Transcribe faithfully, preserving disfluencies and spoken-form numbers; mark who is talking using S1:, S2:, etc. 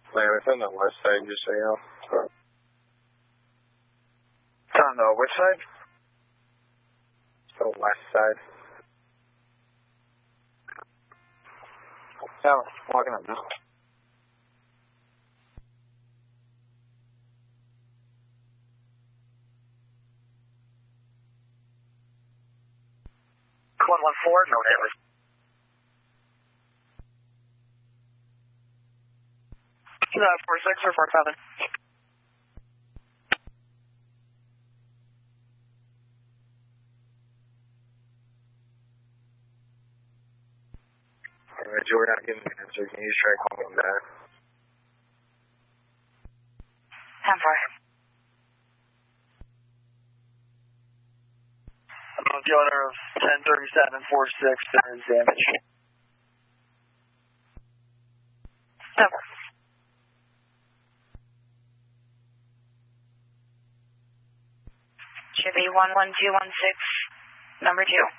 S1: Man, it's on the west side, just so you know.
S2: It's on the which side?
S1: The west side.
S2: Yeah, I'm walking up now. one one four, no damage. Uh, four six or four seven.
S1: Alright, Joe, we're not getting an answer. Can you try calling back?
S3: ten four.
S2: I'm the owner of ten thirty-seven four six, there is damage.
S3: Over. Should be one one two one six, number two.